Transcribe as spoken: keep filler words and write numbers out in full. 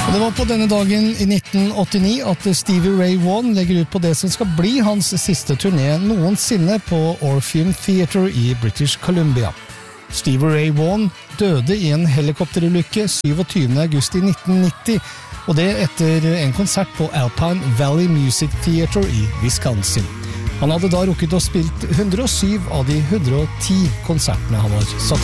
Det var på denne dagen i nitten åttini at Stevie Ray Vaughan legger ut på det som skal bli hans siste turné noensinne på Orpheum Theatre i British Columbia. Stevie Ray Vaughan døde i en helikopterulykke syvogtyvende august i nitten nitti, og det etter en konsert på Alpine Valley Music Theatre i Wisconsin. Han hadde da rukket å spilt hundre og syv av de hundre og ti konsertene han var satt